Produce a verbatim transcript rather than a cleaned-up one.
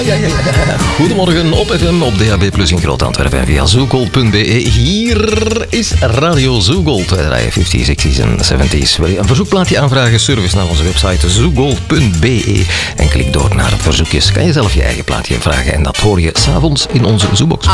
Ja, ja, ja. Goedemorgen op F M, op D A B plus in Groot-Antwerpen en via zoogold punt b e. Hier is Radio Zoogold. Wij draaien vijftiger, zestigers en zeventigers. Wil je een verzoekplaatje aanvragen? Service naar onze website zoogold punt b e en klik door naar verzoekjes. Kan je zelf je eigen plaatje vragen en dat hoor je s'avonds in onze Zoobox.